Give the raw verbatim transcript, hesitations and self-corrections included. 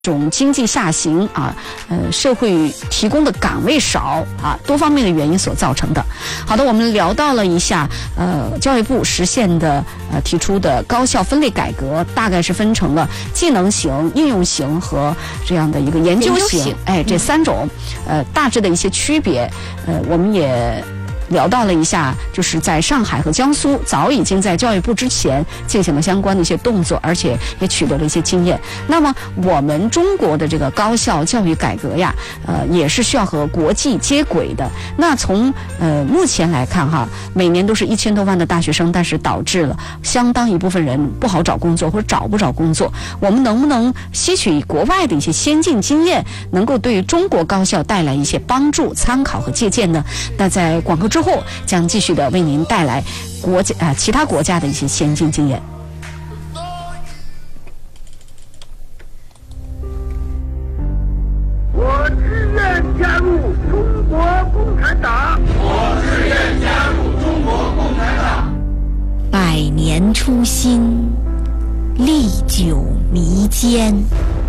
这种经济下行啊，呃，社会提供的岗位少啊，多方面的原因所造成的。好的，我们聊到了一下，呃，教育部实现的呃提出的高校分类改革，大概是分成了技能型、应用型和这样的一个研究型， 研究型哎，这三种，呃，大致的一些区别，呃，我们也聊到了一下，就是在上海和江苏早已经在教育部之前进行了相关的一些动作，而且也取得了一些经验。那么我们中国的这个高校教育改革呀，呃，也是需要和国际接轨的。那从呃目前来看哈，每年都是一千多万的大学生，但是导致了相当一部分人不好找工作或者找不着工作。我们能不能吸取国外的一些先进经验，能够对中国高校带来一些帮助、参考和借鉴呢？那在广告之后将继续的为您带来国家啊、呃、其他国家的一些先进经验。 我志愿加入中国共产党。我志愿加入中国共产党。 百年初心，历久弥坚。